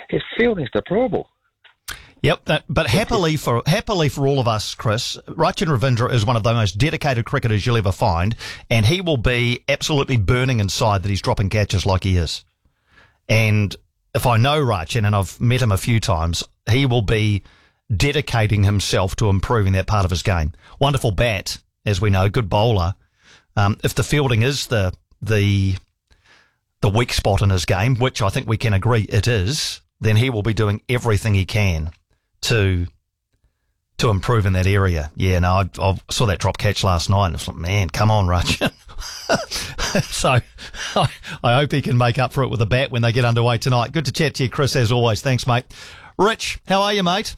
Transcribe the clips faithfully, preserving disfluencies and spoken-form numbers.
his fielding's deplorable. Yep, that, but happily for happily for all of us, Chris, Rachin Ravindra is one of the most dedicated cricketers you'll ever find, and he will be absolutely burning inside that he's dropping catches like he is. And if I know Rachin, and I've met him a few times, he will be dedicating himself to improving that part of his game. Wonderful bat, as we know, good bowler. Um, if the fielding is the the the weak spot in his game, which I think we can agree it is, then he will be doing everything he can to to improve in that area. Yeah, no, I, I saw that drop catch last night and I was like, man, come on, Rachin. So I, I hope he can make up for it with a bat when they get underway tonight. Good to chat to you, Chris, as always. Thanks, mate. Rich, how are you, mate?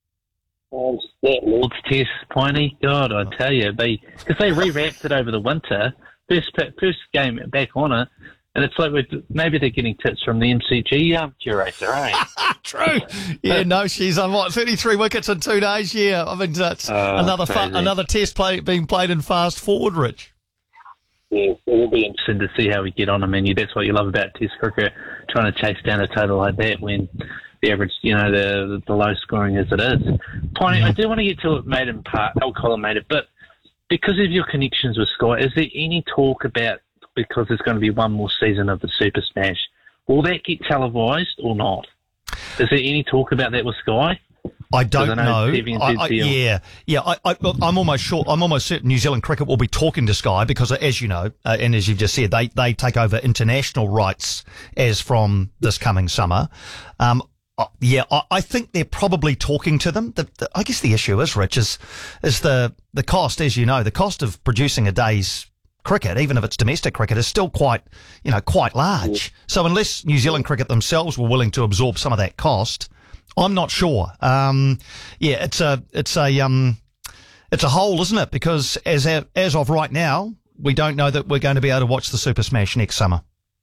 Oh, that Lord's Test, Piney. God, I tell you, because they re-wrapped it over the winter. First, first game back on it. And it's like we're, maybe they're getting tips from the M C G um, curator, eh? True. Yeah, no, she's on what, thirty-three wickets in two days. Yeah, I mean, it's Oh, another fa- crazy. another test play being played in fast forward, Rich. Yeah, it will be interesting to see how we get on. I mean, you- that's what you love about Test cricket, trying to chase down a total like that when the average, you know, the the low scoring as it is. Piney, I do want to get to it, made in part, El Colin made it, but because of your connections with Sky, is there any talk about, because there's going to be one more season of the Super Smash, will that get televised or not? Is there any talk about that with Sky? I don't I know know. Stevie and I, Ted I, deal. yeah, yeah. I, I, look, I'm almost sure. I'm almost certain New Zealand Cricket will be talking to Sky because, as you know, uh, and as you've just said, they they take over international rights as from this coming summer. Um, uh, yeah, I, I think they're probably talking to them. The, the, I guess the issue is, Rich, is is the the cost. As you know, the cost of producing a day's cricket, even if it's domestic cricket, is still quite, you know, quite large. So unless New Zealand Cricket themselves were willing to absorb some of that cost, I'm not sure. Um, yeah, it's a, it's a, um, it's a hole, isn't it? Because as a, as of right now, we don't know that we're going to be able to watch the Super Smash next summer.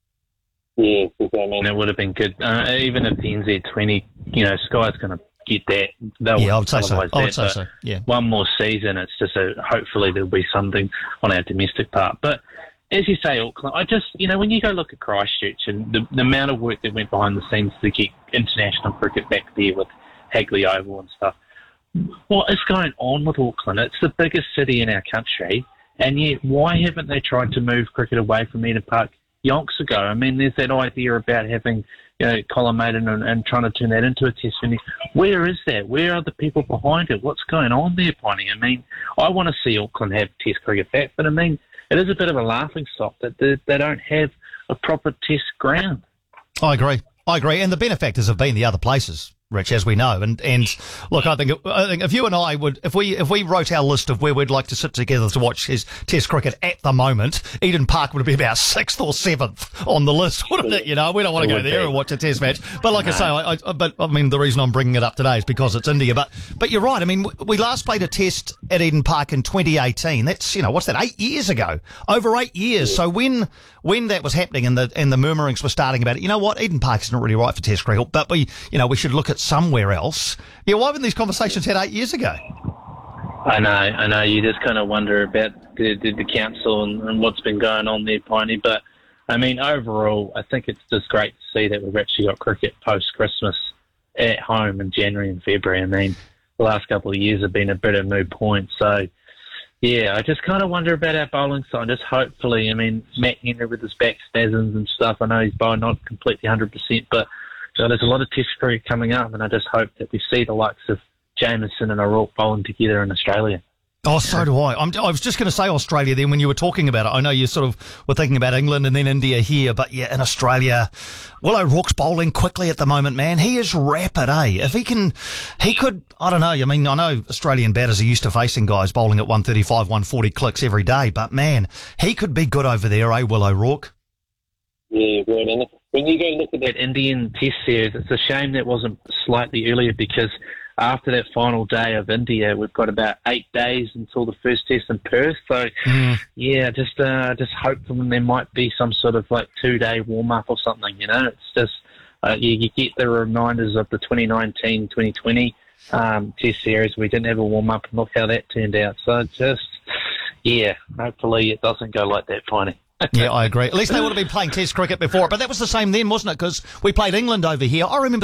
Yeah, because I mean, it would have been good. Uh, even if the N Z twenty, you know, Sky's going to get that. They'll Yeah, I would say so. televise I would that, say but so. Yeah. one more season, it's just a, hopefully there'll be something on our domestic part. But as you say, Auckland, I just, you know, when you go look at Christchurch and the, the amount of work that went behind the scenes to get international cricket back there with Hagley Oval and stuff, what is going on with Auckland? It's the biggest city in our country, and yet why haven't they tried to move cricket away from Eden Park yonks ago? I mean, there's that idea about having, you know, Colin Maiden and, and trying to turn that into a test venue. Where is that? Where are the people behind it? What's going on there, Piney? I mean, I want to see Auckland have test cricket back, but I mean, it is a bit of a laughing stock that they, they don't have a proper test ground. I agree. I agree. And the benefactors have been the other places, Rich, as we know. And, and look, I think, I think if you and I would, if we, if we wrote our list of where we'd like to sit together to watch his test cricket at the moment, Eden Park would be about sixth or seventh on the list, wouldn't it? You know, we don't want to go there and watch a test match. But like I say, I, I, but I mean, the reason I'm bringing it up today is because it's India. But, but you're right. I mean, we last played a test at Eden Park in twenty eighteen. That's, you know, what's that? Eight years ago. Over eight years. So when, when that was happening and the, and the murmurings were starting about it, you know what? Eden Park isn't really right for test cricket, but we, you know, we should look at somewhere else. Yeah, why haven't these conversations had eight years ago? I know, I know. You just kind of wonder about the, the, the council and, and what's been going on there, Piney. But, I mean, overall, I think it's just great to see that we've actually got cricket post-Christmas at home in January and February. I mean, the last couple of years have been a bit of a moot point. So, yeah, I just kind of wonder about our bowling side. Just hopefully, I mean, Matt Henry with his back spasms and stuff, I know he's bowling not completely one hundred percent, but so there's a lot of test cricket coming up, and I just hope that we see the likes of Jameson and O'Rourke bowling together in Australia. Oh, so do I. I'm, I was just going to say Australia then when you were talking about it. I know you sort of were thinking about England and then India here, but yeah, in Australia, Will O'Rourke's bowling quickly at the moment, man. He is rapid, eh? If he can, he could, I don't know. I mean, I know Australian batters are used to facing guys bowling at one thirty-five, one forty clicks every day, but man, he could be good over there, eh, Will O'Rourke? Yeah, right. And when you go look at that Indian test series, it's a shame that wasn't slightly earlier because after that final day of India, we've got about eight days until the first test in Perth. So, Mm. yeah, just uh, just hope there might be some sort of like two-day warm-up or something, you know. It's just, uh, you, you get the reminders of the twenty nineteen twenty twenty um, test series. We didn't have a warm-up, and look how that turned out. So, just, yeah, hopefully it doesn't go like that, Piney. Yeah, I agree. At least they would have been playing test cricket before, but that was the same then, wasn't it? Because we played England over here. I remember